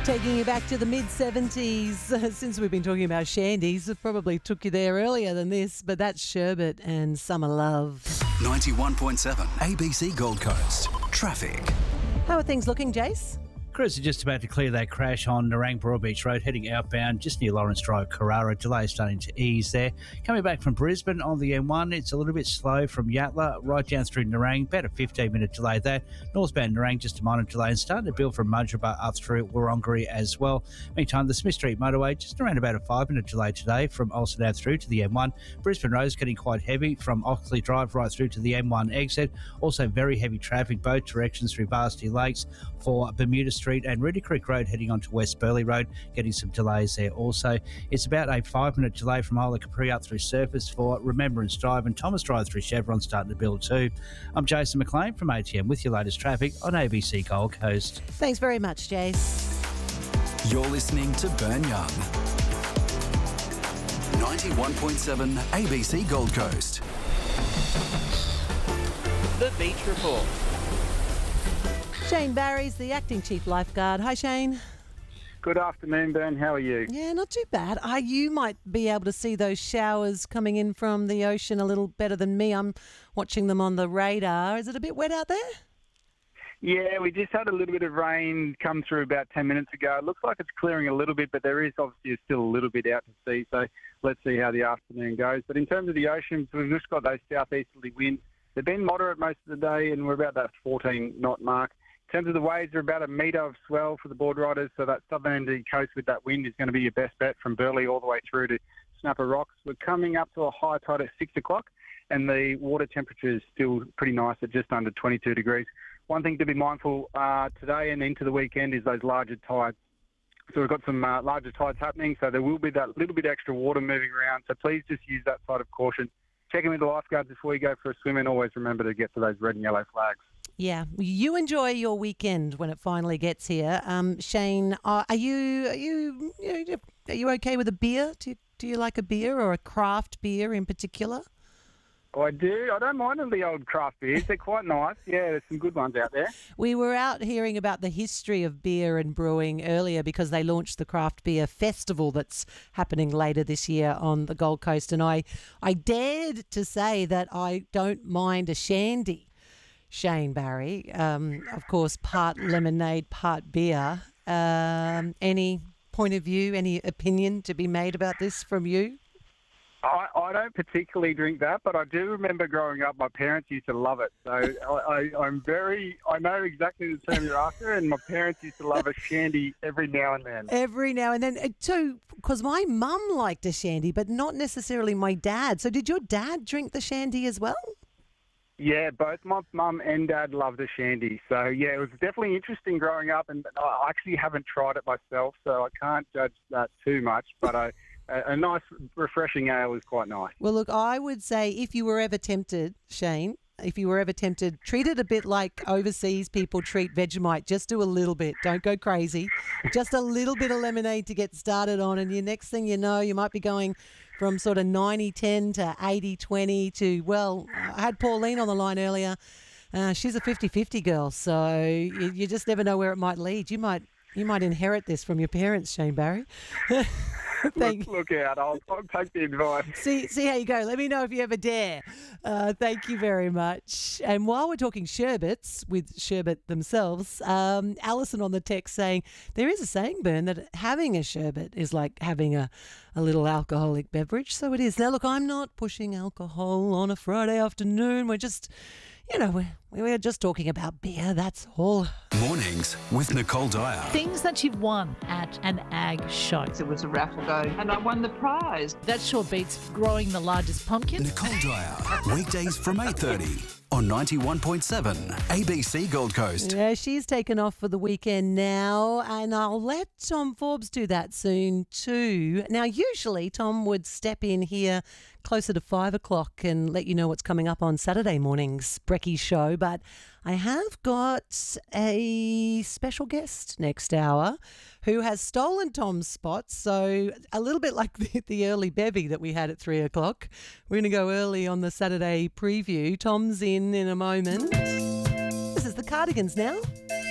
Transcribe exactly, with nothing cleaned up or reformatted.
Taking you back to the mid-seventies. Since we've been talking about shandies, it probably took you there earlier than this, but that's Sherbet and Summer Love. ninety-one point seven A B C Gold Coast. Traffic. How are things looking, Jace? Crews are just about to clear that crash on Nerang Broadbeach Road, heading outbound just near Lawrence Drive, Carrara. Delay starting to ease there. Coming back from Brisbane on the M one, it's a little bit slow from Yatala right down through Nerang. About a fifteen minute delay there. Northbound Nerang, just a minor delay, and starting to build from Mudgeeraba up through Wurrunggeri as well. Meantime, the Smith Street motorway, just around about a five minute delay today from Olsen Ave through to the M one. Brisbane Road's getting quite heavy from Oxley Drive right through to the M one exit. Also very heavy traffic both directions through Varsity Lakes for Bermuda Street and Reedy Creek Road heading onto West Burleigh Road, getting some delays there also. It's about a five minute delay from Isla Capri up through Surface for Remembrance Drive, and Thomas Drive through Chevron starting to build too. I'm Jason McLean from A T M with your latest traffic on A B C Gold Coast. Thanks very much, Jace. You're listening to Burn Young. ninety-one point seven A B C Gold Coast. The Beach Report. Shane Barry's the acting chief lifeguard. Hi, Shane. Good afternoon, Ben. How are you? Yeah, not too bad. Uh, you might be able to see those showers coming in from the ocean a little better than me. I'm watching them on the radar. Is it a bit wet out there? Yeah, we just had a little bit of rain come through about ten minutes ago. It looks like it's clearing a little bit, but there is obviously still a little bit out to sea, so let's see how the afternoon goes. But in terms of the oceans, we've just got those southeasterly winds. They've been moderate most of the day, and we're about that fourteen knot mark. In terms of the waves, they're about a metre of swell for the board riders, so that southern end of the coast with that wind is going to be your best bet from Burleigh all the way through to Snapper Rocks. We're coming up to a high tide at six o'clock, and the water temperature is still pretty nice at just under twenty-two degrees. One thing to be mindful uh, today and into the weekend is those larger tides. So we've got some uh, larger tides happening, so there will be that little bit extra water moving around, so please just use that side of caution. Check in with the lifeguards before you go for a swim, and always remember to get to those red and yellow flags. Yeah, you enjoy your weekend when it finally gets here. Um, Shane, are you are you you know, are you okay with a beer? Do you, do you like a beer or a craft beer in particular? Oh, I do. I don't mind them, the old craft beers. They're quite nice. Yeah, there's some good ones out there. We were out hearing about the history of beer and brewing earlier because they launched the Craft Beer Festival that's happening later this year on the Gold Coast, and I I dared to say that I don't mind a shandy. Shane Barry, um, of course, part lemonade, part beer. Um, any point of view, any opinion to be made about this from you? I, I don't particularly drink that, but I do remember growing up, my parents used to love it. So I, I, I'm very, I know exactly the term you're after, and my parents used to love a shandy every now and then. Every now and then. So, because my mum liked a shandy, but not necessarily my dad. So did your dad drink the shandy as well? Yeah, both my mum and dad loved the shandy. So, yeah, it was definitely interesting growing up, and I actually haven't tried it myself, so I can't judge that too much, but I... A nice, refreshing ale is quite nice. Well, look, I would say if you were ever tempted, Shane, if you were ever tempted, treat it a bit like overseas people treat Vegemite. Just do a little bit. Don't go crazy. Just a little bit of lemonade to get started on, and your next thing you know, you might be going from sort of ninety ten to eighty twenty to, well, I had Pauline on the line earlier. Uh, she's a fifty-fifty girl, so you, you just never know where it might lead. You might you might inherit this from your parents, Shane Barry. Thank look, look out. I'll, I'll take the advice. See, see how you go. Let me know if you ever dare. Uh, thank you very much. And while we're talking sherbets with sherbet themselves, um, Alison on the text saying, there is a saying, Bern, that having a sherbet is like having a, a little alcoholic beverage. So it is. Now, look, I'm not pushing alcohol on a Friday afternoon. We're just... You know, we're, we're just talking about beer, that's all. Mornings with Nicole Dyer. Things that you've won at an ag show. It was a raffle go and I won the prize. That sure beats growing the largest pumpkin. Nicole Dyer, weekdays from eight thirty on ninety-one point seven A B C Gold Coast. Yeah, she's taken off for the weekend now, and I'll let Tom Forbes do that soon too. Now, usually Tom would step in here closer to five o'clock and let you know what's coming up on Saturday morning's Brekkie show, but I have got a special guest next hour who has stolen Tom's spot. So a little bit like the, the early bevy that we had at three o'clock. We're going to go early on the Saturday preview. Tom's in in a moment. This is the Cardigans now.